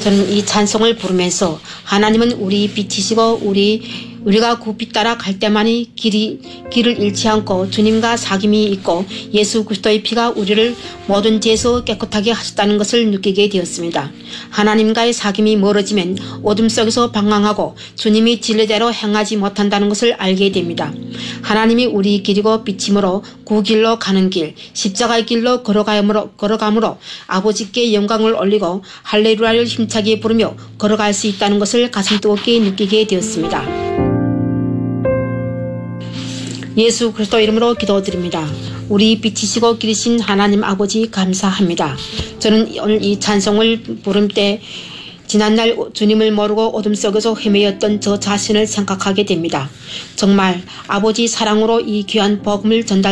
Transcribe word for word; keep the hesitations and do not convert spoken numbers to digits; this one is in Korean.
저는 이 찬송을 부르면서 하나님은 우리 빛이시고 우리 우리가 그 빛 따라 갈 때만이 길이, 길을 잃지 않고 주님과 사귐이 있고 예수 그리스도의 피가 우리를 모든 죄에서 깨끗하게 하셨다는 것을 느끼게 되었습니다. 하나님과의 사귐이 멀어지면 어둠 속에서 방황하고 주님이 진리대로 행하지 못한다는 것을 알게 됩니다. 하나님이 우리 길이고 빛이므로 그 길로 가는 길, 십자가의 길로 걸어가므로, 걸어가므로 아버지께 영광을 올리고 할렐루야를 힘차게 부르며 걸어갈 수 있다는 것을 가슴 뜨겁게 느끼게 되었습니다. 예수 그리스도 이름으로 기도드립니다. 우리 빛이시고 길이신 하나님 아버지 감사합니다. 저는 오늘 이 찬송을 부를 때 지난날 주님을 모르고 어둠 속에서 헤매였던 저 자신을 생각하게 됩니다. 정말 아버지 사랑으로 이 귀한 복음을 전달